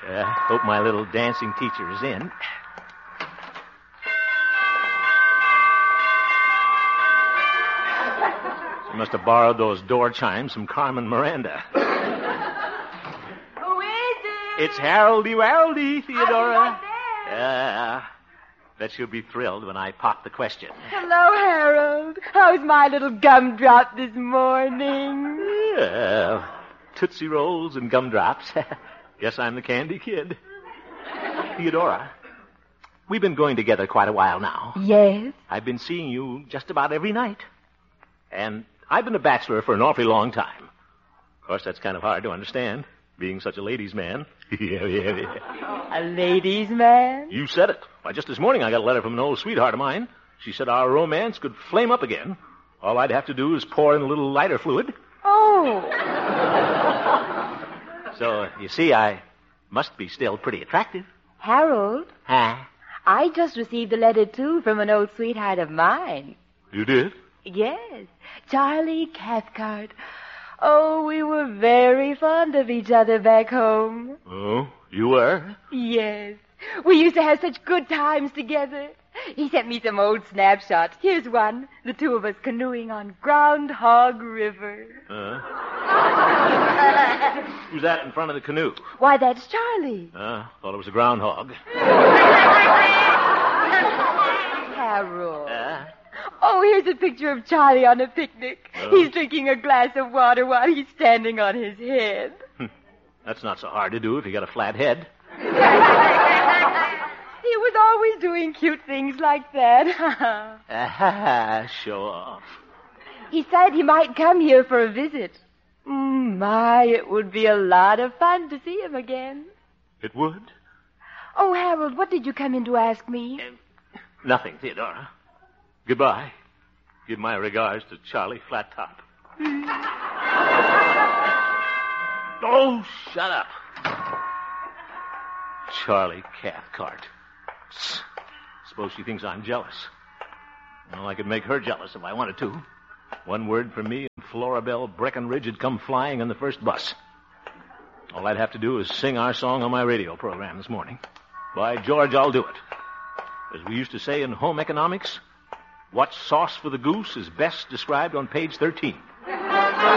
Hope my little dancing teacher is in. She must have borrowed those door chimes from Carmen Miranda. Who is it? It's Haroldy Waroldy, Theodora. I'll be right there. Bet she'll be thrilled when I pop the question. Hello, Harold. How's my little gumdrop this morning? Yeah, Tootsie Rolls and gumdrops. Guess I'm the candy kid. Theodora, we've been going together quite a while now. Yes? I've been seeing you just about every night. And I've been a bachelor for an awfully long time. Of course, that's kind of hard to understand, being such a ladies' man. A ladies' man? You said it. Why, just this morning I got a letter from an old sweetheart of mine. She said our romance could flame up again. All I'd have to do is pour in a little lighter fluid. Oh. So, you see, I must be still pretty attractive. Harold, Huh? I just received a letter, too, from an old sweetheart of mine. You did? Yes, Charlie Cathcart. Oh, we were very fond of each other back home. Oh, you were? Yes. We used to have such good times together. He sent me some old snapshots. Here's one. The two of us canoeing on Groundhog River. Who's that in front of the canoe? Why, that's Charlie. Thought it was a groundhog. Harold. Oh, here's a picture of Charlie on a picnic. He's drinking a glass of water while he's standing on his head. That's not so hard to do if you got a flat head. He was always doing cute things like that. Show off. He said he might come here for a visit. My, it would be a lot of fun to see him again. It would? Oh, Harold, what did you come in to ask me? Nothing, Theodora. Goodbye. Give my regards to Charlie Flattop. Oh, shut up. Charlie Cathcart. Suppose she thinks I'm jealous. Well, I could make her jealous if I wanted to. One word from me and Florabelle Breckenridge would come flying on the first bus. All I'd have to do is sing our song on my radio program this morning. By George, I'll do it. As we used to say in home economics, what's sauce for the goose is best described on page 13.